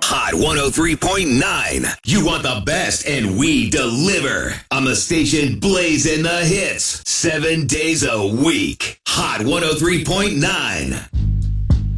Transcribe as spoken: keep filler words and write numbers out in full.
Hot one oh three point nine. You want the best and we deliver. On the station blazing the hits. Seven days a week. Hot one oh three point nine.